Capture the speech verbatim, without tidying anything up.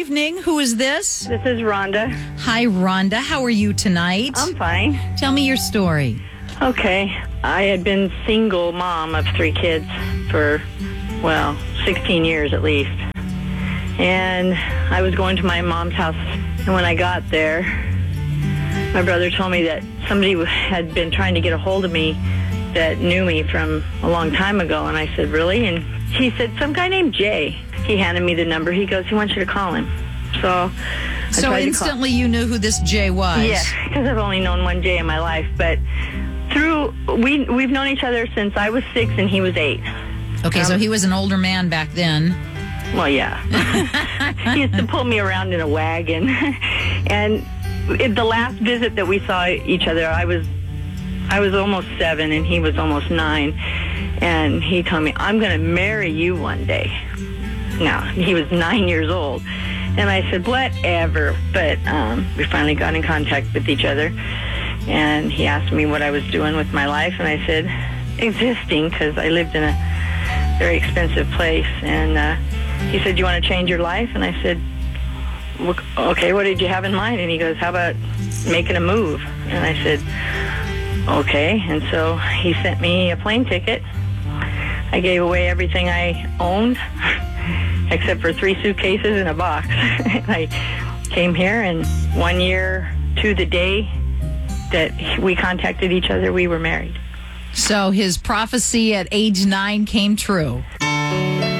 evening. Who is this? This is Rhonda. Hi, Rhonda. How are you tonight? I'm fine. Tell me your story. Okay. I had been single mom of three kids for, well, sixteen years at least. And I was going to my mom's house. And when I got there, my brother told me that somebody had been trying to get a hold of me that knew me from a long time ago. And I said, really? And he said, some guy named Jay. He handed me the number. He goes, he wants you to call him. So I So tried to instantly you knew who this Jay was. call. Yeah, because I've only known one Jay in my life. But through, we, we've known each other since I was six and he was eight. Okay, Um, so he was an older man back then. Well, yeah. He used to pull me around in a wagon. And it, the last visit that we saw each other, I was I was almost seven and he was almost nine. And he told me, I'm going to marry you one day. Now, he was nine years old. And I said, whatever. But um, we finally got in contact with each other. And he asked me what I was doing with my life. And I said, existing, because I lived in a very expensive place. And uh, he said, you want to change your life? And I said, okay, what did you have in mind? And he goes, how about making a move? And I said, okay. And so he sent me a plane ticket. I gave away everything I owned except for three suitcases and a box. I came here, and one year to the day that we contacted each other, we were married. So his prophecy at age nine came true.